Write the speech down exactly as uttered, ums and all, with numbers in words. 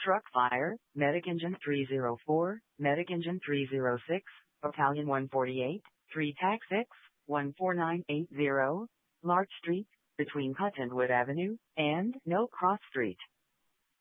Truck Fire, Medic Engine three oh four, Medic Engine three oh six, Battalion one forty-eight, three T A C six, one four nine eight zero, Larch Street, between Cottonwood Avenue and No Cross Street.